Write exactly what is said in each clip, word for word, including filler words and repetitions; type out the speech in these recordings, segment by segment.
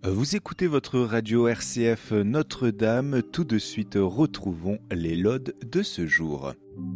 Vous écoutez votre radio R C F Notre-Dame. Tout de suite, retrouvons les laudes de ce jour.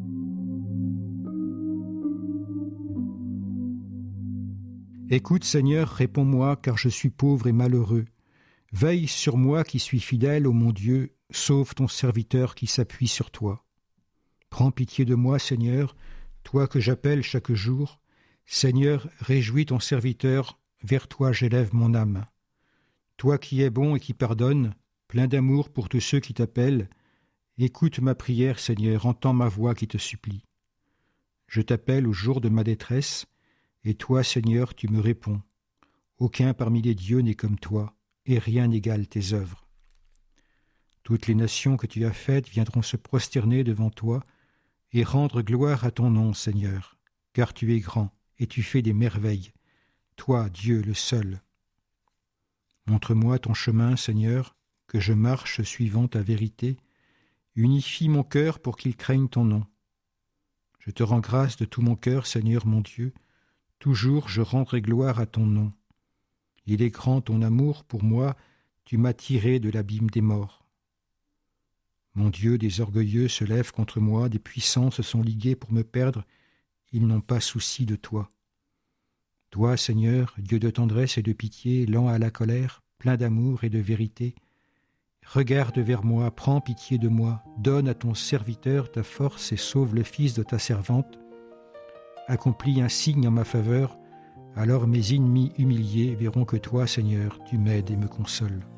Écoute, Seigneur, réponds-moi, car je suis pauvre et malheureux. Veille sur moi qui suis fidèle, ô mon Dieu, sauve ton serviteur qui s'appuie sur toi. Prends pitié de moi, Seigneur, toi que j'appelle chaque jour. Seigneur, réjouis ton serviteur, vers toi j'élève mon âme. Toi qui es bon et qui pardonnes, plein d'amour pour tous ceux qui t'appellent, écoute ma prière, Seigneur, entends ma voix qui te supplie. Je t'appelle au jour de ma détresse, et toi, Seigneur, tu me réponds. Aucun parmi les dieux n'est comme toi, et rien n'égale tes œuvres. Toutes les nations que tu as faites viendront se prosterner devant toi et rendre gloire à ton nom, Seigneur, car tu es grand et tu fais des merveilles, toi, Dieu le seul. Montre-moi ton chemin, Seigneur, que je marche suivant ta vérité. Unifie mon cœur pour qu'il craigne ton nom. Je te rends grâce de tout mon cœur, Seigneur mon Dieu. Toujours je rendrai gloire à ton nom. Il est grand ton amour pour moi, tu m'as tiré de l'abîme des morts. Mon Dieu, des orgueilleux se lèvent contre moi, des puissants se sont ligués pour me perdre, ils n'ont pas souci de toi. Toi, Seigneur, Dieu de tendresse et de pitié, lent à la colère, plein d'amour et de vérité, regarde vers moi, prends pitié de moi, donne à ton serviteur ta force et sauve le fils de ta servante. Accomplis un signe en ma faveur, alors mes ennemis humiliés verront que toi, Seigneur, tu m'aides et me consoles.